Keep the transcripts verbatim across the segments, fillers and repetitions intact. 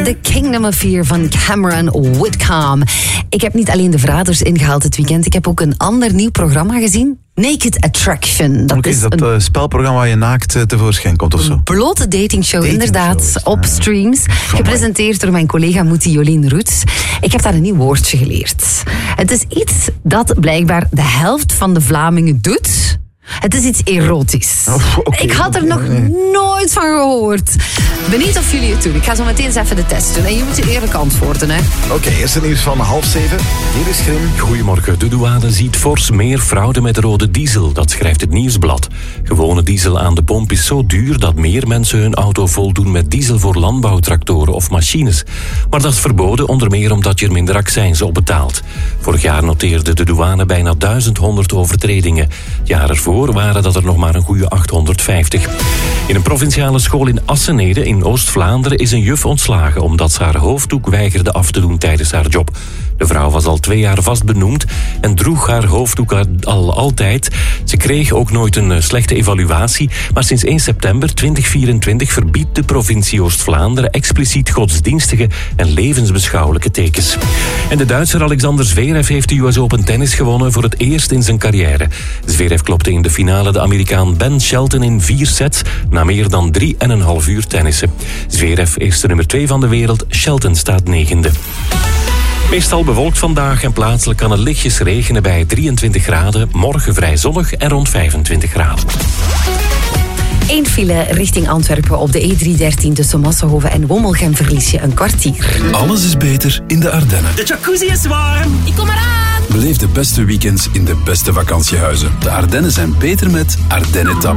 The Kingdom of Fear van Cameron Whitcomb. Ik heb niet alleen de Verraders ingehaald dit weekend. Ik heb ook een ander nieuw programma gezien. Naked Attraction. Dat okay, is dat een uh, spelprogramma waar je naakt uh, tevoorschijn komt of zo? Een blote datingshow, dating inderdaad, shows, op ja. streams. Gepresenteerd door mijn collega Moetie Jolien Roets. Ik heb daar een nieuw woordje geleerd. Het is iets dat blijkbaar de helft van de Vlamingen doet. Het is iets erotisch. Oh, okay, ik had er nog nee. nooit van gehoord. Benieuwd of jullie het doen. Ik ga zo meteen eens even de test doen. En je moet je eerlijk antwoorden, hè. Oké, okay, eerst het nieuws van half zeven. Hier is Grim. Goedemorgen. De douane ziet fors meer fraude met rode diesel. Dat schrijft het Nieuwsblad. Gewone diesel aan de pomp is zo duur dat meer mensen hun auto voldoen met diesel voor landbouwtractoren of machines. Maar dat is verboden, onder meer omdat je er minder accijnzen op betaalt. Vorig jaar noteerde de douane bijna duizend honderd overtredingen. Het jaar ervoor waren dat er nog maar een goede achthonderdvijftig. In een provinciale school in Assenede in Oost-Vlaanderen is een juf ontslagen omdat ze haar hoofddoek weigerde af te doen tijdens haar job. De vrouw was al twee jaar vast benoemd en droeg haar hoofddoek al altijd. Ze kreeg ook nooit een slechte evaluatie, maar sinds eerste september tweeduizend vierentwintig verbiedt de provincie Oost-Vlaanderen expliciet godsdienstige en levensbeschouwelijke tekens. En de Duitser Alexander Zverev heeft de U S Open tennis gewonnen voor het eerst in zijn carrière. Zverev klopte in de finale de Amerikaan Ben Shelton in vier sets na meer dan drie en een half uur tennissen. Zverev is de nummer twee van de wereld, Shelton staat negende. Meestal bewolkt vandaag en plaatselijk kan het lichtjes regenen bij drieëntwintig graden. Morgen vrij zonnig en rond vijfentwintig graden. Eén file richting Antwerpen op de E driehonderddertien tussen Massenhoven en Wommelgem verlies je een kwartier. Alles is beter in de Ardennen. De jacuzzi is warm. Ik kom eraan. Beleef de beste weekends in de beste vakantiehuizen. De Ardennen zijn beter met Ardennen Tap.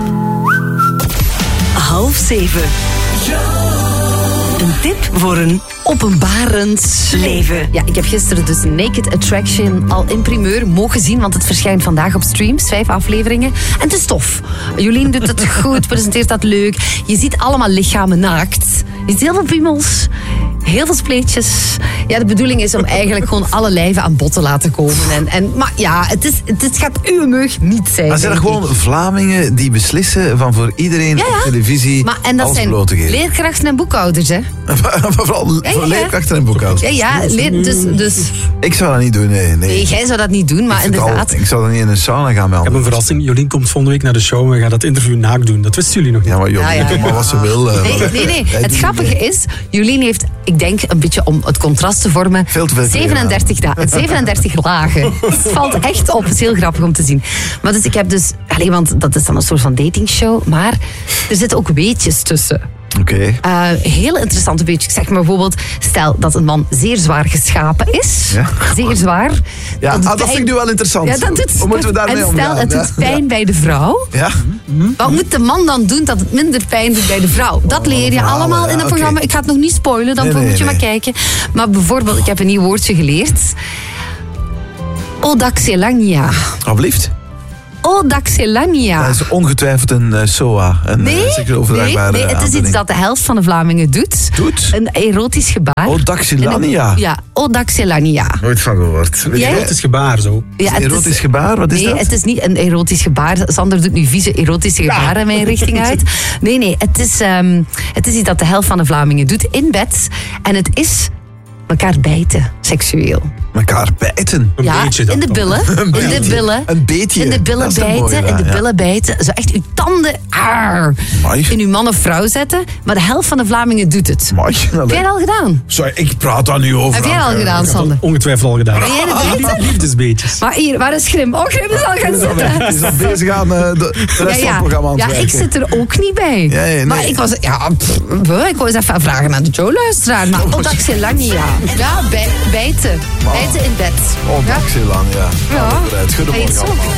Half zeven. Een tip voor een openbarend leven. Ja, ik heb gisteren dus Naked Attraction al in primeur mogen zien, want het verschijnt vandaag op streams, vijf afleveringen. En het is tof. Jolien doet het goed, presenteert dat leuk. Je ziet allemaal lichamen naakt. Je ziet heel veel piemels, heel veel spleetjes. Ja, de bedoeling is om eigenlijk gewoon alle lijven aan bod te laten komen. En, en, maar ja, het, is, het, het gaat uw meug niet zijn. Maar zijn er gewoon Vlamingen die beslissen van voor iedereen ja, ja. op televisie maar, en dat alles zijn bloot te geven? Leerkrachten en boekhouders, hè? Vooral ja, ja. voor leerkrachten en boekhouders. Ja, ja, leer, dus, dus... Ik zou dat niet doen, nee. Nee, nee jij zou dat niet doen, maar ik inderdaad... Al, ik zou dan niet in een sauna gaan melden. Ik heb een verrassing. Jolien komt volgende week naar de show en we gaan dat interview naakt doen. Dat wisten jullie nog niet. Ja, maar Jolien ja, ja, ja. maar wat ze wil. Uh, nee, nee, nee. Het grappige is, Jolien heeft, ik denk, een beetje om het contrast te vormen, veel te veel zevenendertig, da- zevenendertig lagen. Het valt echt op. Het is heel grappig om te zien. Maar dus ik heb dus... Alleen, want dat is dan een soort van datingshow, maar er zitten ook weetjes tussen. Oké. Okay. Uh, heel interessante weetjes. Ik zeg maar bijvoorbeeld, stel dat een man zeer zwaar geschapen is. Ja. Zeer zwaar. Ja, dat, ah, dat vind ik nu wel interessant. Ja, dat doet, Hoe moeten we daarmee en omgaan? stel, het doet ja. pijn bij de vrouw. Ja. Wat moet de man dan doen dat het minder pijn doet bij de vrouw? Dat leer je allemaal in het programma. Okay. Ik ga het nog niet spoilen, dan nee, nee, moet je nee. maar kijken. Maar bijvoorbeeld, ik heb een nieuw woordje geleerd. Odaxelania. Alsjeblieft. Odaxelania. Dat is ongetwijfeld een uh, S O A. Een nee, seksueel overdraagbare nee, nee, het is iets dat de helft van de Vlamingen doet. Doet? Een erotisch gebaar. Odaxelania? Een, ja, Odaxelania. Nooit van gehoord. Een erotisch gebaar zo. Ja, een erotisch is, gebaar, wat is nee, dat? Nee, het is niet een erotisch gebaar. Sander doet nu vieze erotische gebaren ja. mijn richting uit. Nee, nee, het is, um, het is iets dat de helft van de Vlamingen doet in bed. En het is elkaar bijten, seksueel. Elkaar bijten? Een ja, beetje dan in de billen. Een in de billen. Een beetje. In de billen bijten. Mooie, in de billen ja. bijten. Zo echt uw tanden aar, in uw man of vrouw zetten. Maar de helft van de Vlamingen doet het. Mooi. Heb jij dat al gedaan? Sorry, ik praat daar nu over. Heb jij dat al gedaan, Sander? Ongetwijfeld al gedaan. Liefdesbeetjes. Maar hier, waar is Grim? Oh, Grim is al gaan zitten. Is al bezig aan uh, de, de rest ja, ja. van het programma aan het Ja, werken. ik zit er ook niet bij. Ja, ja, nee. Maar ik was... Ja, pff, ik wou eens even vragen naar de Joe-luisteraar. Maar Odaxelania. Ja, bij, bijten. Bijten in bed. Odaxelania. Ja. Goedemorgen.